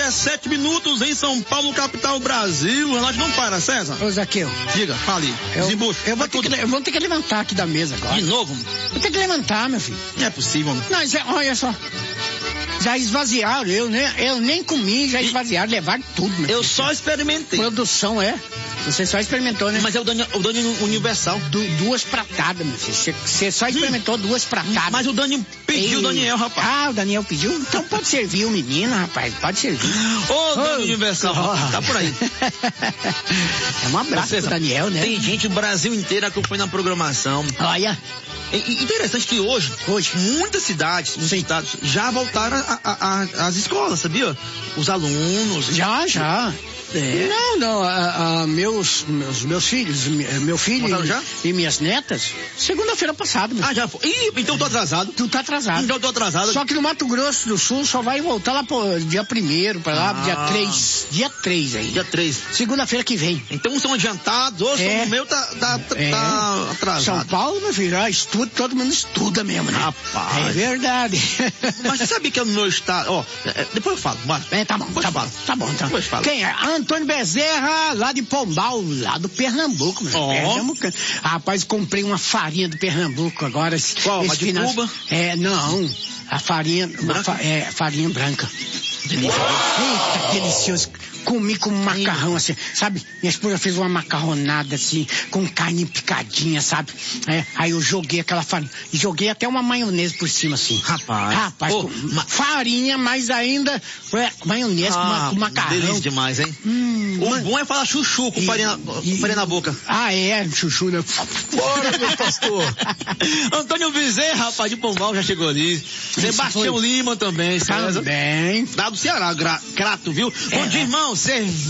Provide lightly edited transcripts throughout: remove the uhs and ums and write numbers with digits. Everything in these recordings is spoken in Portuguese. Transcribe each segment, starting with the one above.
17 minutos em São Paulo, capital Brasil. O relógio não para, César. Ô, Zaqueu. Diga, fale. Desembucha. Eu vou ter que levantar aqui da mesa agora. De novo? Vou ter que levantar, meu filho. Não é possível. Não, olha só. Já esvaziaram, eu nem comi, já esvaziaram, levaram tudo, meu filho. Eu só experimentei. Produção, é? Você só experimentou, né? Mas é o dano universal. Duas pratadas, meu filho. Você só experimentou duas pratadas. Mas o Daniel pediu, Daniel, rapaz. Ah, o Daniel pediu? Então pode servir o menino, rapaz. Pode servir. Ô, Dano Universal, tá por aí. É um abraço pro Daniel, né? Tem gente, o Brasil inteiro acompanhando a programação. Olha. Interessante que hoje muitas cidades, muitos estados já voltaram às escolas, sabia? Os alunos. Já. É. Não, meus filhos, meu filho e minhas netas, segunda-feira passada. Já foi. Então eu tô atrasado. Tu tá atrasado. Então eu tô atrasado. Só que no Mato Grosso do Sul só vai voltar lá pro dia 1º, pra lá, dia 3. Dia 3 aí. Dia 3. Segunda-feira que vem. Então uns são adiantados, outros o meu tá atrasado. São Paulo, meu filho, estuda, todo mundo estuda mesmo, né? Rapaz. É verdade. Mas você sabia que no meu estado, depois eu falo, bora. Tá bom, então. Depois falo. Quem é? Antônio Bezerra, lá de Pombal, lá do Pernambuco, meu filho. Rapaz, comprei uma farinha do Pernambuco agora. Qual? Esse de Cuba? Não. A farinha, farinha branca. Eita, delicioso. Comi com macarrão, assim, sabe? Minha esposa fez uma macarronada, assim, com carne picadinha, sabe? Aí eu joguei aquela farinha. Joguei até uma maionese por cima, assim. Rapaz, farinha, mas ainda maionese com macarrão. Delícia demais, hein? O bom é falar chuchu com farinha na boca. Chuchu, né? Bora, meu pastor. Antônio Bezerra, rapaz, de Pombal, já chegou ali. Sebastião Lima também, César. Também. Lá do Ceará, grato, viu? Bom dia, irmão.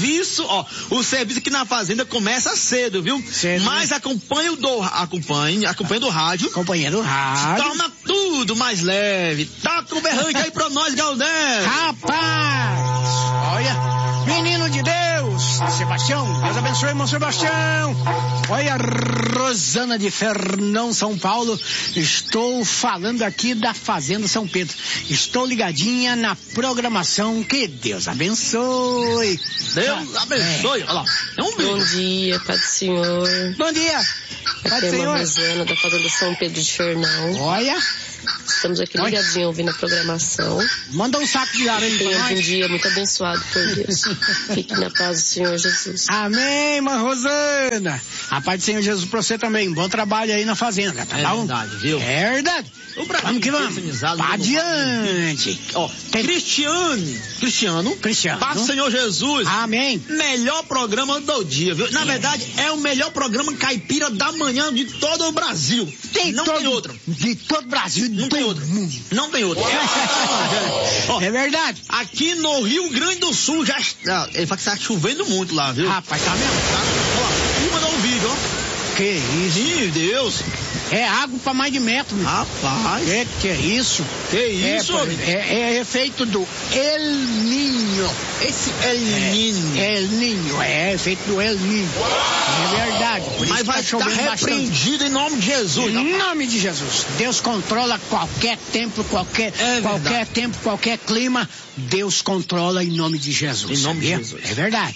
O serviço aqui na fazenda começa cedo, viu? Cedo. Mas acompanha do rádio. Acompanha do rádio. Torna tudo mais leve. Toca o berrante aí pra nós, Galdério. Rapaz! Olha, menino de Deus, Sebastião, Deus abençoe, irmão Sebastião. Olha, Rosana de Fernão, São Paulo. Estou falando aqui da Fazenda São Pedro. Estou ligadinha na programação. Que Deus abençoe. Deus abençoe. Olha lá. Bom dia, Pai do Senhor. Bom dia. Pai do Senhor. Rosana da Fazenda São Pedro de Fernão. Olha. Estamos aqui ligadinho ouvindo a programação. Manda um saco de laranja pra nós. Um dia muito abençoado por Deus. Fique na paz do Senhor Jesus. Amém, irmã Rosana. A paz do Senhor Jesus pra você também. Bom trabalho aí na fazenda, tá bom? Verdade, viu? É verdade. Vamos que vamos. Adiante. Cristiano. Paz do Senhor Jesus. Amém. Melhor programa do dia, viu? Na verdade, é o melhor programa caipira da manhã de todo o Brasil. Não tem outro. De todo o Brasil. Não tem outro. Não tem outro. É verdade. Aqui no Rio Grande do Sul já está. Ele fala que está chovendo muito lá, viu? Rapaz, tá mesmo? Olha lá. E mandou um vídeo, ó. Que isso? Meu Deus. É água pra mais de metro, meu. Rapaz. Que isso? Que isso, homem? É efeito do El Niño. Esse El Niño. El Niño, efeito do El Niño. É verdade. Mas vai estar repreendido em nome de Jesus. Em nome de Jesus. Deus controla qualquer tempo, qualquer tempo, qualquer clima. Deus controla em nome de Jesus. Em nome de Jesus. É verdade.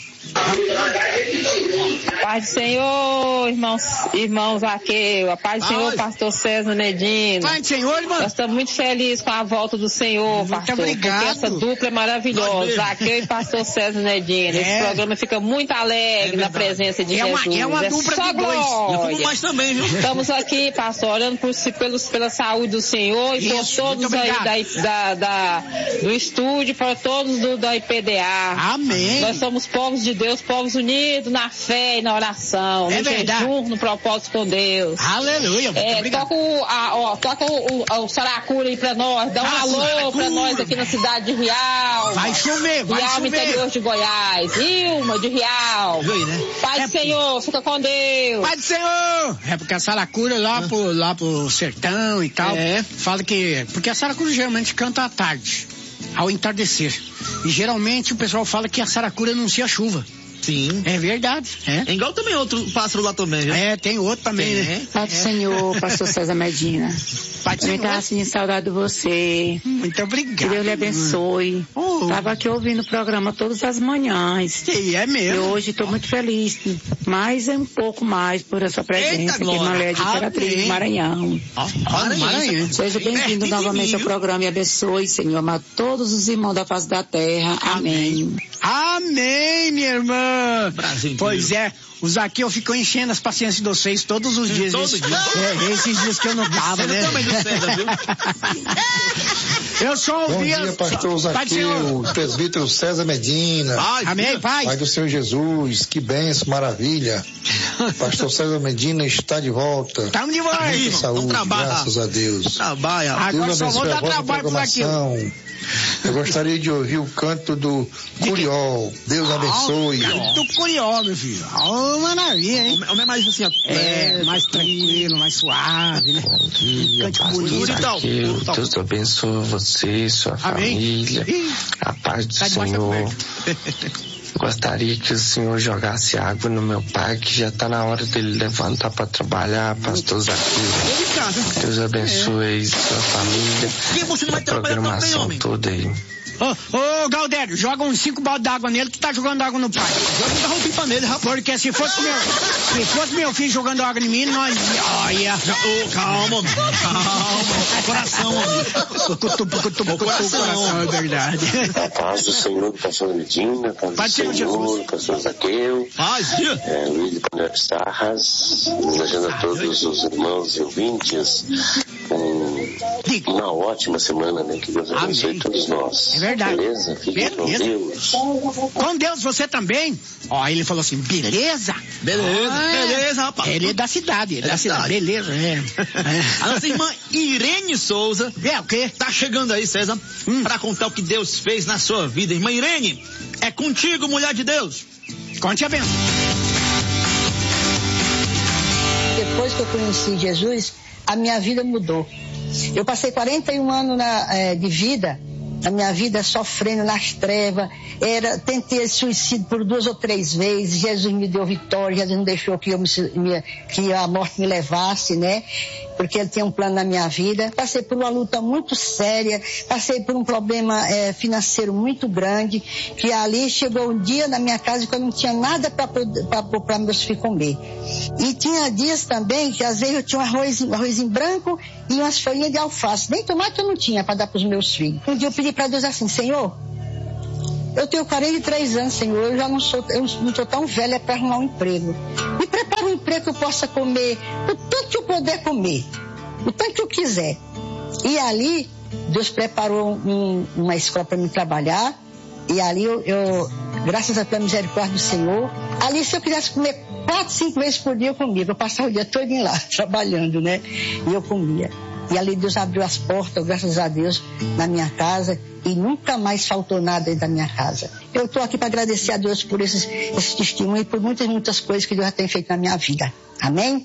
Paz do Senhor, irmãos Zaqueu, a paz do Senhor, pastor César Nedino. Paz do Senhor, irmão. Nós estamos muito felizes com a volta do Senhor, pastor. Obrigado. Porque essa dupla é maravilhosa, Zaqueu e pastor César Nedino. Esse programa fica muito alegre na presença de Jesus. É uma dupla só de dois. glória. Eu como mais também, viu? Estamos aqui, pastor, orando pela saúde do Senhor e por todos aí do estúdio, para todos da IPDA. Amém. Nós somos povos de Deus, povos unidos na fé e na oração, no jejum, no propósito com Deus. Aleluia. Toca o Saracura aí pra nós, dá um alô pra nós aqui na cidade de Rial. Vai chover, vai Rial, chover. interior de Goiás. Ilma de Rial. Pai do Senhor, fica com Deus. Pai do Senhor. É porque a Saracura lá pro sertão e tal, fala que... Porque a Saracura geralmente canta à tarde, ao entardecer. E geralmente o pessoal fala que a Saracura anuncia chuva. Sim. É verdade. É igual também outro pássaro lá também, viu? Tem outro também, né? Pai do Senhor, pastor César Medina. Pai do Eu Senhor. tava sentindo saudade de você. Muito obrigado. Que Deus lhe abençoe. Tava aqui ouvindo o programa todas as manhãs. E é mesmo. E hoje estou muito feliz. Mais um pouco mais por essa presença aqui na Lé de Imperatriz do Maranhão. Maranhão. Seja bem-vindo novamente ao programa e abençoe, Senhor, amado, todos os irmãos da face da terra. Amém. Amém, minha irmã. Brasil. Pois é, o Zaqueu ficou enchendo as paciências de vocês todos os dias. Esses dias que eu não tava, né? Também do César, viu? Eu só ouvia... Bom dia, pastor Zaqueu, presbítero César Medina. Amém, pai. Pai do Senhor Jesus, que bênção, maravilha. Pastor César Medina está de volta. Estamos de volta, Muita irmão. saúde, trabalha. graças a Deus. Trabalha. Agora Deus só vou abençoe dar a vossa trabalho pro Zaqueu. programação. Eu gostaria de ouvir o canto do Curiol. Deus abençoe. Do Curiol, meu filho. Maravilha, hein? Homem é mais assim, ó. Mais tranquilo, mais suave, né? Cante bonito e tal. Deus abençoe você, sua família. A paz do Senhor. Gostaria que o senhor jogasse água no meu pai, que já está na hora dele levantar para trabalhar, pastor Zaqueu. Deus abençoe sua família, a programação toda aí. Ô, Galdério, joga uns 5 baldes d'água nele que tá jogando água no pai. Joga um garrafão pra nele, rapaz. Porque se fosse meu filho jogando água em mim, nós... Olha... Calma. Coração, coração, é verdade. A paz do Senhor, pastor Medina, paz do Senhor, pastor Zaqueu. Paz, dia. Luiz de Panel Sarras, desejando a todos os irmãos e ouvintes uma ótima semana, né? Que Deus abençoe todos nós. É verdade. Beleza? Fiquem com Deus. Com Deus, você também. Ele falou assim, beleza, rapaz. Ele é da cidade, beleza, A nossa irmã Irene Souza. O quê? Tá chegando aí, César, pra contar o que Deus fez na sua vida. Irmã Irene, é contigo, mulher de Deus. Conte a benção. Depois que eu conheci Jesus, a minha vida mudou. Eu passei 41 anos de vida, na minha vida sofrendo nas trevas, tentei suicídio por 2 ou 3 vezes, Jesus me deu vitória, Jesus não deixou que a morte me levasse, né? Porque Ele tem um plano na minha vida. Passei por uma luta muito séria, passei por um problema financeiro muito grande, que ali chegou um dia na minha casa que eu não tinha nada para meus filhos comer. E tinha dias também que às vezes eu tinha um arrozinho branco e umas folhinhas de alface. Nem tomate eu não tinha para dar para os meus filhos. Um dia eu pedi para Deus assim, Senhor, eu tenho 43 anos, Senhor, eu não sou tão velha para arrumar um emprego. Me prepara um emprego que eu possa comer o tanto que eu puder comer, o tanto que eu quiser. E ali, Deus preparou uma escola para mim trabalhar, e ali eu graças à misericórdia do Senhor, ali se eu quisesse comer 4, 5 vezes por dia eu comia, eu passava o dia todo lá, trabalhando, né? E eu comia. E ali Deus abriu as portas, graças a Deus, na minha casa, e nunca mais faltou nada dentro da minha casa. Eu estou aqui para agradecer a Deus por esse testemunho e por muitas coisas que Deus já tem feito na minha vida. Amém?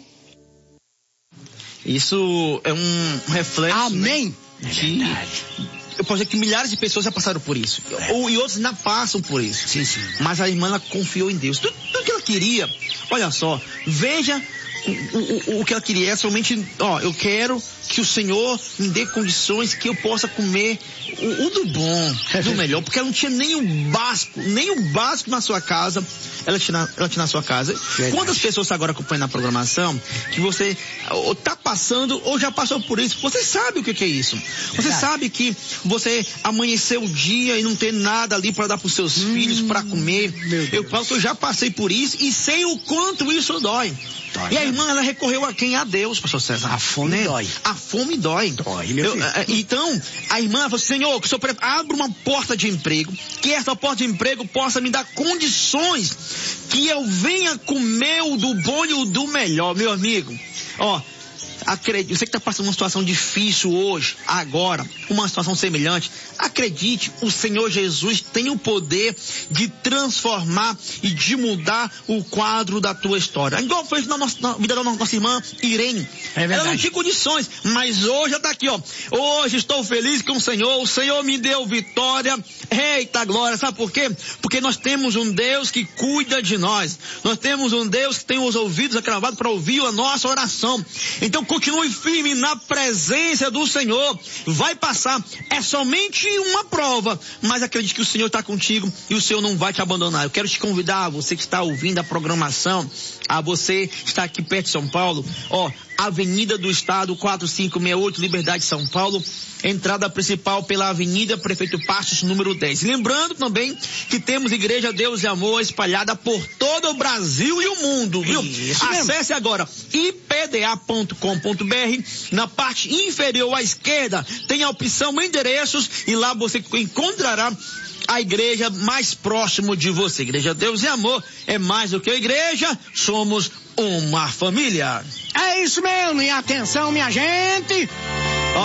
Isso é um reflexo. Amém? Né, eu posso dizer que milhares de pessoas já passaram por isso. E outros ainda passam por isso. Sim. Mas a irmã, ela confiou em Deus. Tudo que ela queria, olha só, veja o que ela queria é somente, eu quero que o Senhor me dê condições que eu possa comer o do bom, do melhor, porque ela não tinha nem o básico na sua casa, ela tinha na sua casa. Verdade. Quantas pessoas agora acompanhando a programação, que você está passando ou já passou por isso, você sabe o que é isso. Você sabe que você amanheceu o dia e não tem nada ali para dar para os seus filhos, para comer. Eu falo que eu já passei por isso e sei o quanto isso dói. E a irmã, ela recorreu a quem? A Deus, pastor César. A fome dói. A fome dói. Então, a irmã falou, Senhor, que o Senhor abra uma porta de emprego, que essa porta de emprego possa me dar condições que eu venha comer o do bom e o do melhor, meu amigo. acredite, você que está passando uma situação difícil hoje, agora, uma situação semelhante, acredite, o Senhor Jesus tem o poder de transformar e de mudar o quadro da tua história. Igual fez na vida da nossa irmã Irene. Ela não tinha condições, mas hoje ela está aqui, ó. Hoje estou feliz com o Senhor me deu vitória. Eita glória, sabe por quê? Porque nós temos um Deus que cuida de nós. Nós temos um Deus que tem os ouvidos agravados para ouvir a nossa oração. Então continue firme na presença do Senhor. Vai passar. É somente uma prova, mas acredite que o Senhor está contigo e o Senhor não vai te abandonar. Eu quero te convidar, você que está ouvindo a programação, a você que está aqui perto de São Paulo, ó, Avenida do Estado 4568, Liberdade, São Paulo, entrada principal pela Avenida Prefeito Passos, número 10. Lembrando também que temos Igreja Deus e Amor espalhada por todo o Brasil e o mundo, viu? Acesse agora ipda.com.br, na parte inferior à esquerda tem a opção endereços e lá você encontrará a igreja mais próximo de você. Igreja Deus e Amor é mais do que a igreja, somos uma família. É isso mesmo, e atenção, minha gente,